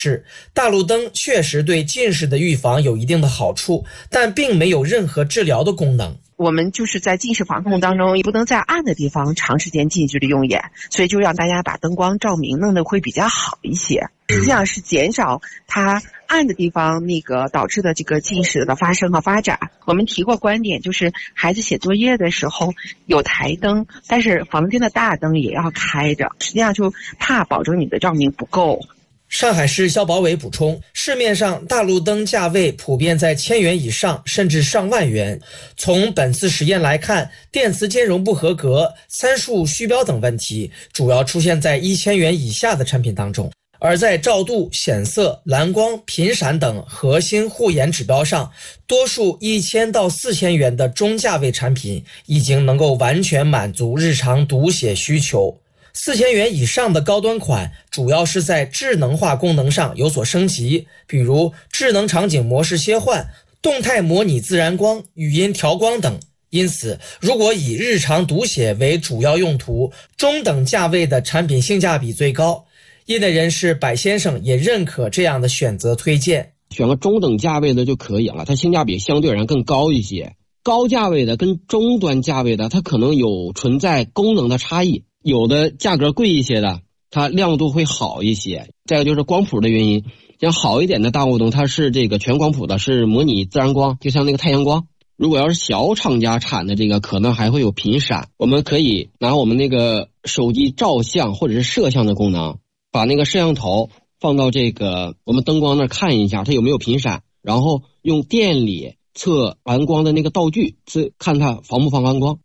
是，大路灯确实对近视的预防有一定的好处，但并没有任何治疗的功能。 我们就是在近视防控当中，也不能在暗的地方长时间近距离用眼，所以就让大家把灯光照明弄得会比较好一些，实际上是减少它暗的地方导致的这个近视的发生和发展。我们提过观点，就是孩子写作业的时候有台灯，但是房间的大灯也要开着，实际上就怕保证你的照明不够。 上海市消保委补充，市面上大路灯价位普遍在1000元以上，甚至上万元。从本次实验来看，电磁兼容不合格、参数虚标等问题主要出现在1000元以下的产品当中，而在照度、显色、蓝光、频闪等核心护眼指标上，多数1000到4000元的中价位产品已经能够完全满足日常读写需求。4000元以上的高端款主要是在智能化功能上有所升级，比如智能场景模式切换、动态模拟自然光、语音调光等。因此，如果以日常读写为主要用途，中等价位的产品性价比最高。业内人士柏先生也认可这样的选择推荐， 选个中等价位的就可以了，它性价比相对而言更高一些。高价位的跟中端价位的，它可能有存在功能的差异。有的价格贵一些的，它亮度会好一些。再有就是光谱的原因，像好一点的大路灯，它是这个全光谱的，是模拟自然光，就像那个太阳光。如果要是小厂家产的这个，可能还会有频闪。我们可以拿我们那个手机照相或者是摄像的功能，把那个摄像头放到这个我们灯光那看一下它有没有频闪，然后用电里测蓝光的那个道具，看它防不防蓝光。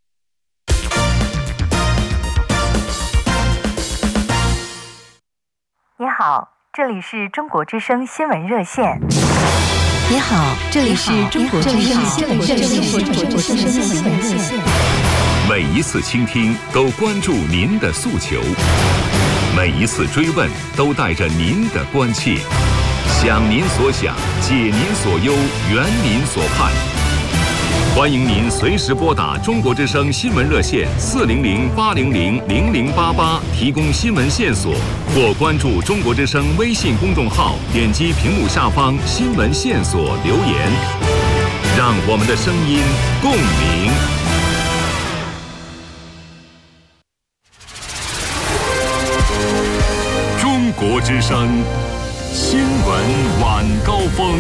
你好，这里是中国之声新闻热线。 你好，这里是中国之声新闻热线。 每一次倾听都关注您的诉求，每一次追问都带着您的关切，想您所想，解您所忧，圆您所盼。欢迎您随时拨打中国之声新闻热线400-800-0088提供新闻线索，或关注中国之声微信公众号，点击屏幕下方新闻线索留言，让我们的声音共鸣。中国之声新闻晚高峰。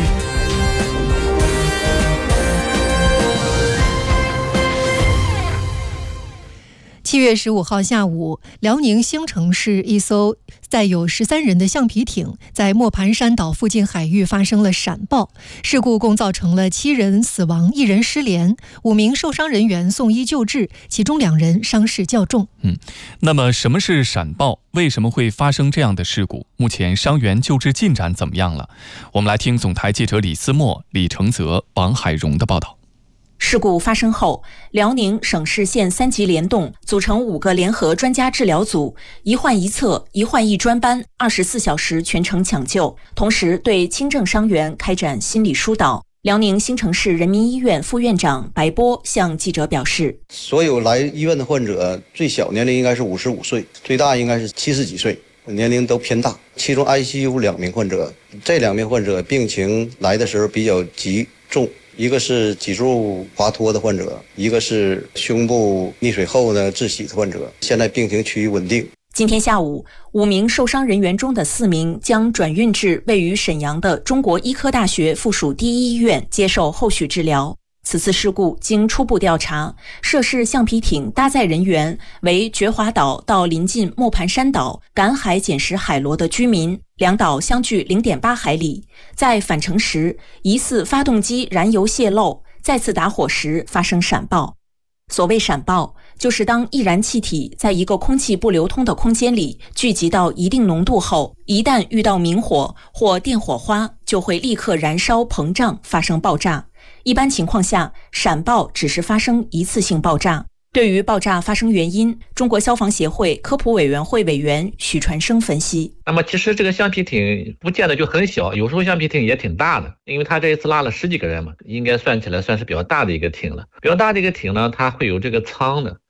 7月15号下午，辽宁兴城市一艘载有13人的橡皮艇在磨盘山岛附近海域发生了闪爆，事故共造成了7人死亡、1人失联，5名受伤人员送医救治，其中2人伤势较重。 那么什么是闪爆？为什么会发生这样的事故？目前伤员救治进展怎么样了？我们来听总台记者李思墨、李承泽、王海荣的报道。 事故发生后，辽宁省市县3级联动组成5个联合专家治疗组，一患一侧、一患一专班，24小时全程抢救，同时对轻症伤员开展心理疏导。辽宁兴城市人民医院副院长白波向记者表示， 所有来医院的患者最小年龄应该是55岁，最大应该是70几岁，年龄都偏大。其中 ICU 2名患者，这2名患者病情来的时候比较急重，一个是脊柱滑脱的患者，一个是胸部溺水后呢窒息的患者，现在病情趋于稳定。 今天下午，5名受伤人员中的4名将转运至位于沈阳的中国医科大学附属第一医院接受后续治疗。此次事故经初步调查，涉事橡皮艇搭载人员为觉华岛到临近磨盘山岛赶海捡拾海螺的居民，两岛相距0.8海里。在返程时，疑似发动机燃油泄漏，再次打火时发生闪爆。所谓闪爆，就是当易燃气体在一个空气不流通的空间里聚集到一定浓度后，一旦遇到明火或电火花，就会立刻燃烧膨胀，发生爆炸。一般情况下，闪爆只是发生一次性爆炸。对于爆炸发生原因，中国消防协会科普委员会委员许传生分析， 那么其实这个橡皮艇不见得就很小，有时候橡皮艇也挺大的，因为它这一次拉了10几个人嘛，应该算起来算是比较大的一个艇了。比较大的一个艇呢，它会有这个舱的，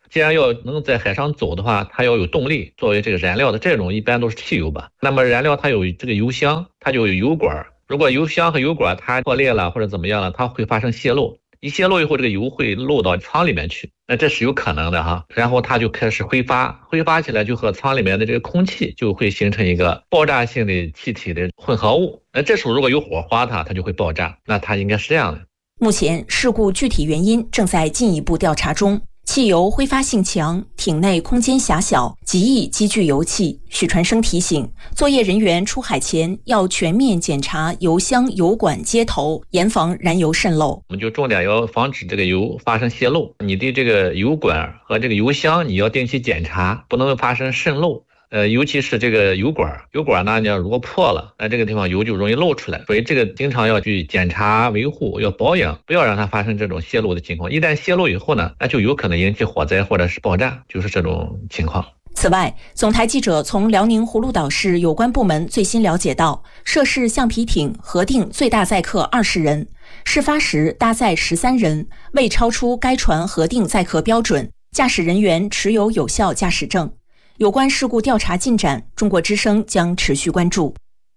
既然要能在海上走的话，它要有动力，作为这个燃料的这种一般都是汽油吧。那么燃料它有这个油箱，它就有油管，如果油箱和油管它破裂了或者怎么样了，它会发生泄漏。一泄漏以后，这个油会漏到舱里面去，那这是有可能的哈。然后它就开始挥发起来，就和舱里面的这个空气就会形成一个爆炸性的气体的混合物。那这时候如果有火花它就会爆炸，那它应该是这样的。 目前事故具体原因正在进一步调查中。汽油挥发性强，艇内空间狭小，极易积聚油气。许传生提醒，作业人员出海前要全面检查油箱、油管接头，严防燃油渗漏。 我们就重点要防止这个油发生泄漏，你的这个油管和这个油箱你要定期检查，不能发生渗漏。尤其是这个油管呢，你要如果破了，那这个地方油就容易漏出来，所以这个经常要去检查维护，要保养，不要让它发生这种泄漏的情况。一旦泄漏以后呢，那就有可能引起火灾或者是爆炸，就是这种情况。 此外，总台记者从辽宁葫芦岛市有关部门最新了解到，涉事橡皮艇核定最大载客20人，事发时搭载13人，未超出该船核定载客标准，驾驶人员持有有效驾驶证。有关事故调查进展，中国之声将持续关注。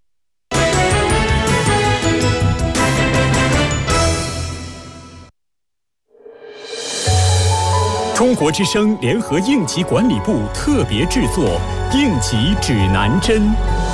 中国之声联合应急管理部特别制作《应急指南针》。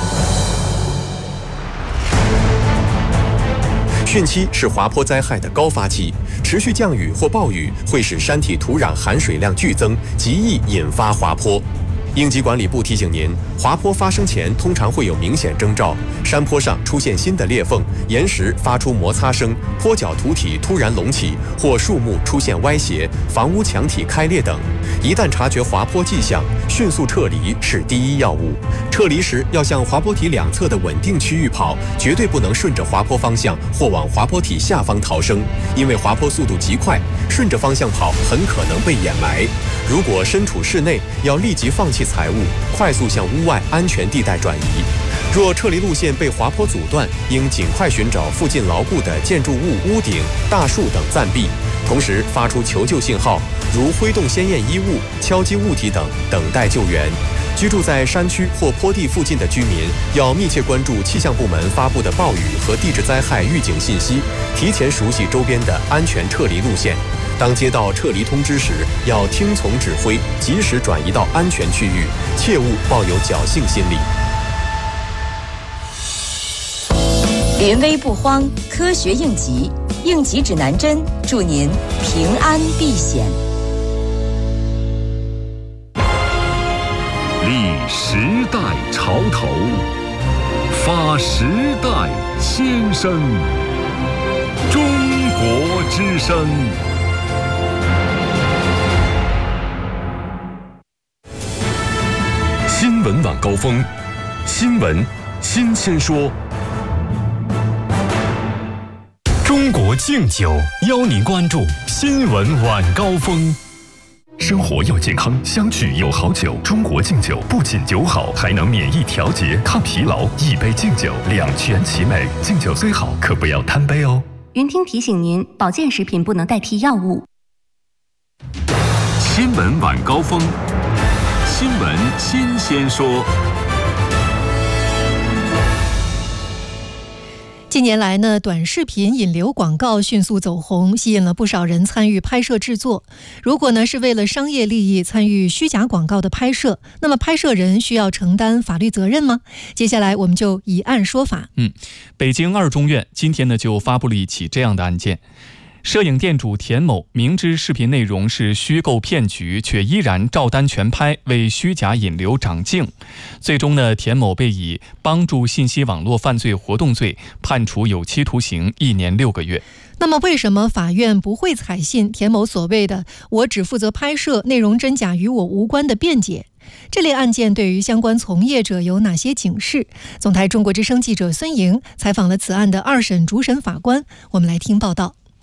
汛期是滑坡灾害的高发期，持续降雨或暴雨会使山体土壤含水量剧增，极易引发滑坡。应急管理部提醒您，滑坡发生前通常会有明显征兆：山坡上出现新的裂缝，岩石发出摩擦声，坡脚土体突然隆起，或树木出现歪斜，房屋墙体开裂等。一旦察觉滑坡迹象，迅速撤离是第一要务。撤离时要向滑坡体两侧的稳定区域跑，绝对不能顺着滑坡方向或往滑坡体下方逃生，因为滑坡速度极快，顺着方向跑很可能被掩埋。如果身处室内，要立即放弃财物，快速向屋外安全地带转移。若撤离路线被滑坡阻断，应尽快寻找附近牢固的建筑物、屋顶、大树等暂避，同时发出求救信号，如挥动鲜艳衣物、敲击物体等，等待救援。居住在山区或坡地附近的居民，要密切关注气象部门发布的暴雨和地质灾害预警信息，提前熟悉周边的安全撤离路线。当接到撤离通知时，要听从指挥，及时转移到安全区域，切勿抱有侥幸心理。 临危不慌，科学应急，应急指南针，祝您平安避险。 立时代潮头，发时代先声。中国之声。新闻晚高峰，新闻新鲜说。 中国敬酒邀您关注新闻晚高峰。 生活要健康，相聚有好酒。中国敬酒不仅酒好，还能免疫调节、抗疲劳。一杯敬酒，两全其美。敬酒虽好，可不要贪杯哦。 云听提醒您，保健食品不能代替药物。 新闻晚高峰，新闻新鲜说。 近年来呢，短视频引流广告迅速走红，吸引了不少人参与拍摄制作。如果呢是为了商业利益参与虚假广告的拍摄，那么拍摄人需要承担法律责任吗？接下来我们就以案说法。 北京二中院今天呢就发布了一起这样的案件。摄影店主田某明知视频内容是虚构骗局，却依然照单全拍，为虚假引流长镜。最终呢，田某被以帮助信息网络犯罪活动罪判处有期徒刑1年6个月。 那么为什么法院不会采信田某所谓的“我只负责拍摄，内容真假与我无关”的辩解？这类案件对于相关从业者有哪些警示？总台中国之声记者孙莹采访了此案的二审主审法官，我们来听报道。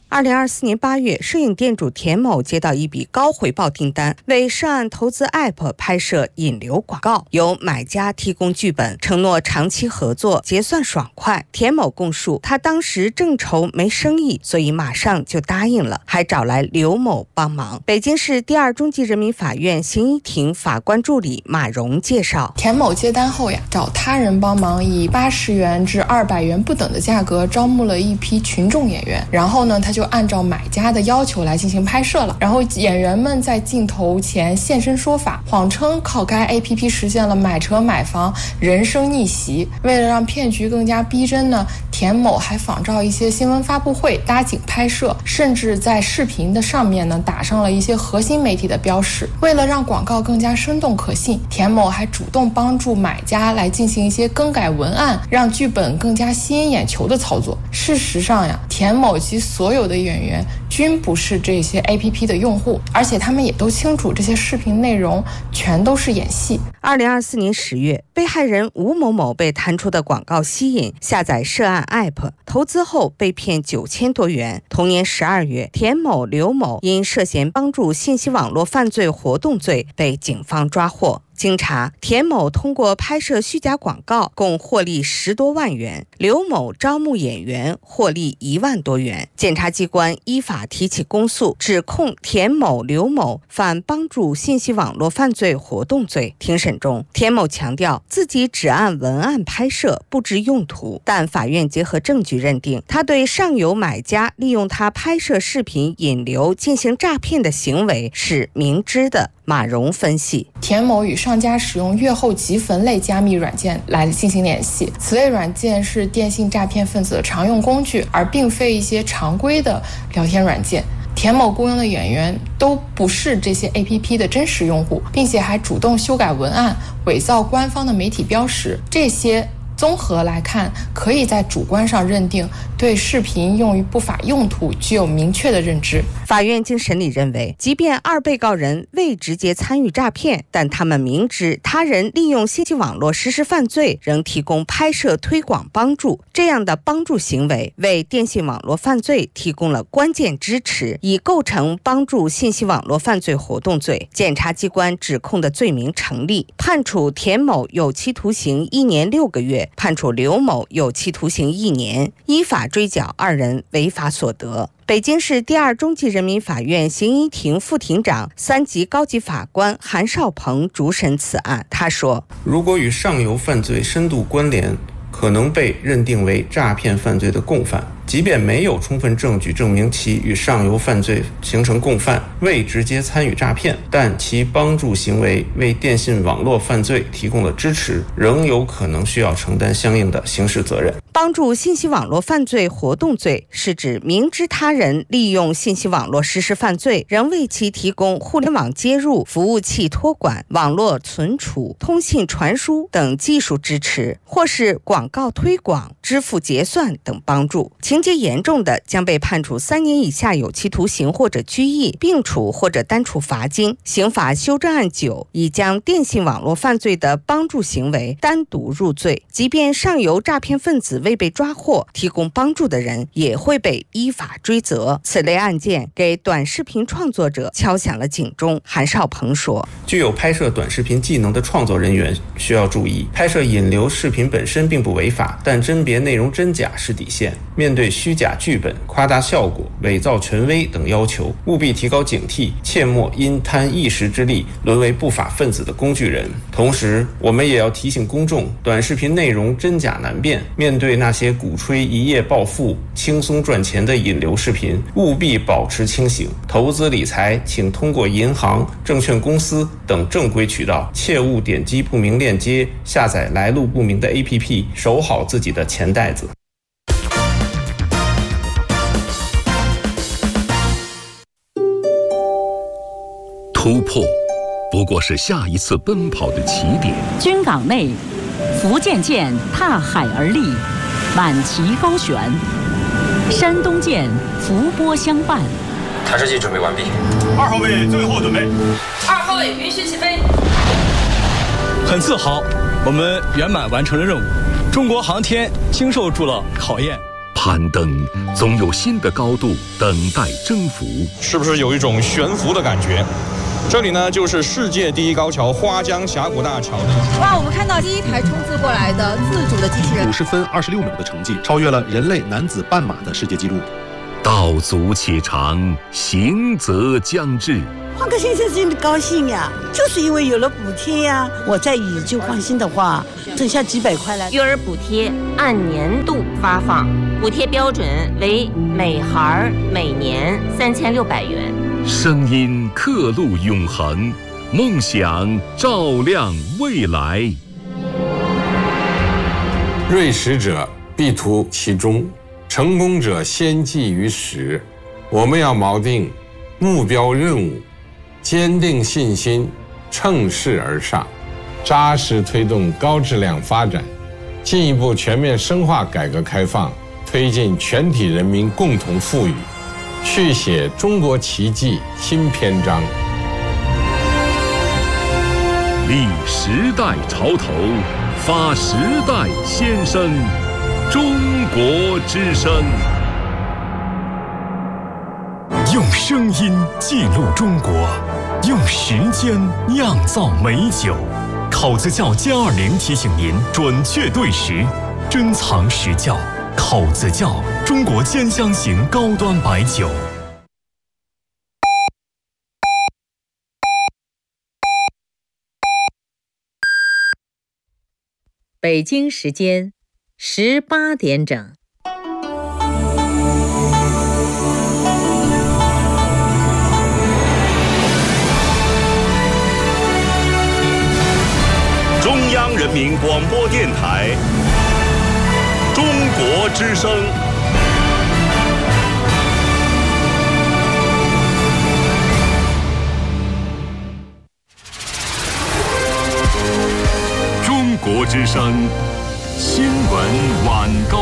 2024年8月，摄影店主田某接到一笔高回报订单，为涉案投资 App 拍摄引流广告，由买家提供剧本，承诺长期合作，结算爽快。田某供述，他当时正愁没生意，所以马上就答应了，还找来刘某帮忙。北京市第2中级人民法院刑一庭法官助理马荣介绍， 田某接单后找他人帮忙，以80元至200元不等的价格招募了一批群众演员，然后呢，他就按照买家的要求来进行拍摄了。然后演员们在镜头前现身说法，谎称靠该 APP 实现了买车买房、人生逆袭。为了让骗局更加逼真呢，田某还仿照一些新闻发布会搭景拍摄，甚至在视频的上面呢打上了一些核心媒体的标识。为了让广告更加生动可信，田某还主动帮助买家来进行一些更改文案，让剧本更加吸引眼球的操作。事实上田某及所有的演员均不是这些 APP 的用户，而且他们也都清楚这些视频内容全都是演戏。 2024年10月，被害人吴某某被弹出的广告吸引，下载涉案 App， 投资后被骗9000多元。同年12月，田某、刘某因涉嫌帮助信息网络犯罪活动罪被警方抓获。经查，田某通过拍摄虚假广告共获利10多万元，刘某招募演员获利1万多元。检察机关依法提起公诉，指控田某、刘某犯帮助信息网络犯罪活动罪。庭审中，田某强调自己只按文案拍摄，不知用途，但法院结合证据认定，他对上游买家利用他拍摄视频引流进行诈骗的行为是明知的。马荣分析， 田某与商家使用月后即焚类加密软件来进行联系，此类软件是电信诈骗分子的常用工具，而并非一些常规的聊天软件。田某雇佣的演员都不是这些 APP 的真实用户，并且还主动修改文案，伪造官方的媒体标识，这些综合来看，可以在主观上认定对视频用于不法用途具有明确的认知。 法院经审理认为，即便2被告人未直接参与诈骗，但他们明知他人利用信息网络实施犯罪，仍提供拍摄推广帮助，这样的帮助行为为电信网络犯罪提供了关键支持，已构成帮助信息网络犯罪活动罪。检察机关指控的罪名成立，判处田某有期徒刑1年6个月，判处刘某有期徒刑1年，依法追缴2人违法所得。北京市第2中级人民法院刑一庭副庭长、3级高级法官韩少鹏主审此案。他说， 如果与上游犯罪深度关联，可能被认定为诈骗犯罪的共犯。即便没有充分证据证明其与上游犯罪形成共犯，未直接参与诈骗，但其帮助行为为电信网络犯罪提供了支持，仍有可能需要承担相应的刑事责任。 帮助信息网络犯罪活动罪是指明知他人利用信息网络实施犯罪，仍为其提供互联网接入、服务器托管、网络存储、通信传输等技术支持，或是广告推广、支付结算等帮助。情节严重的，将被判处3年以下有期徒刑或者拘役，并处或者单处罚金。刑法修正案9已将电信网络犯罪的帮助行为单独入罪，即便上游诈骗分子未被抓获，提供帮助的人也会被依法追责。此类案件给短视频创作者敲响了警钟。韩少鹏说， 具有拍摄短视频技能的创作人员需要注意，拍摄引流视频本身并不违法，但甄别内容真假是底线。面对虚假剧本、夸大效果、伪造权威等要求，务必提高警惕，切莫因贪一时之利沦为不法分子的工具人。同时，我们也要提醒公众，短视频内容真假难辨，面对那些鼓吹一夜暴富、轻松赚钱的引流视频，务必保持清醒。投资理财，请通过银行、证券公司等正规渠道，切勿点击不明链接，下载来路不明的 APP， 守好自己的钱袋子。 突破不过是下一次奔跑的起点。 军港内，福建舰踏海而立，满旗高悬；山东舰伏波相伴。 探视器准备完毕。 2号位最后准备。 2号位允许起飞。 很自豪，我们圆满完成了任务。中国航天经受住了考验。 攀登总有新的高度等待征服， 是不是有一种悬浮的感觉？这里呢，就是世界第一高桥花江峡谷大桥的。 哇，我们看到第一台冲刺过来的自主的机器人 ，50分26秒的成绩，超越了人类男子半马的世界纪录。 道阻且长，行则将至。 换个先生真的高兴呀，就是因为有了补贴呀。我在以旧换新的话，剩下几百块了。 育儿补贴按年度发放，补贴标准为每孩每年3600元。 声音刻录永恒，梦想照亮未来。 锐识者必图其中，成功者先记于始。我们要锚定目标任务，坚定信心，乘势而上，扎实推动高质量发展，进一步全面深化改革开放，推进全体人民共同富裕，续写中国奇迹新篇章。 立时代潮头，发时代先声，中国之声。 用声音记录中国，用时间酿造美酒。口子窖+20提醒您准确对时，珍藏实窖。口子窖，中国兼香型高端白酒。 北京时间18点整。 中央人民广播电台，中国之声。中国之声新闻晚高